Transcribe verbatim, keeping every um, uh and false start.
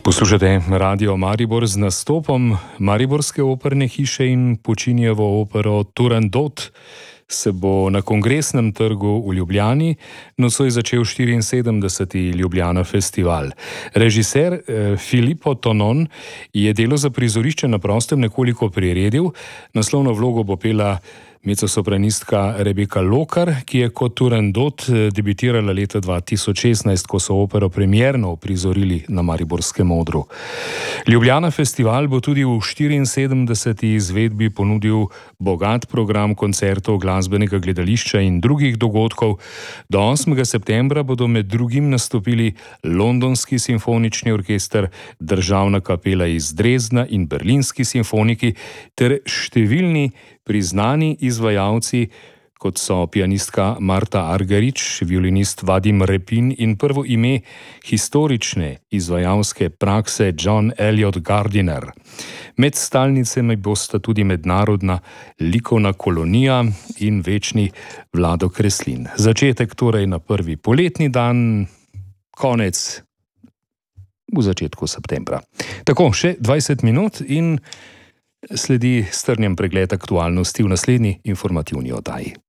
Poslušate Radio Maribor z nastopom Mariborske operne hiše in Puccinijevo opero Turandot se bo na Kongresnem trgu v Ljubljani nocoj začel štiriinsedemdeseti Ljubljana festival. Režiser eh, Filippo Tonon je delo za prizorišče na prostem nekoliko priredil. Naslovno vlogo bo pela mezzosopranistka Rebeka Lokar, ki je kot Turandot debitirala leta dva tisoč šestnajst, ko so opero premierno uprizorili na Mariborskem odru. Ljubljana festival bo tudi v štiriinsedemdeseti izvedbi ponudil bogat program koncertov, glasbenega gledališča in drugih dogodkov. Do osmega septembra bodo med drugim nastopili Londonski simfonični orkester, Državna kapela iz Dresdna in Berlinski simfoniki ter številni priznani izvajalci, kot so pianistka Marta Argerich, violinist Vadim Repin in prvo ime historične izvajalske prakse John Eliot Gardiner. Med stalnicami bosta tudi mednarodna likovna kolonija in večni Vlado Kreslin. Začetek torej na prvi poletni dan, konec v začetku septembra. Tako, še dvajset minut in sledi strnjen pregled aktualnosti v naslednji informativni oddaji.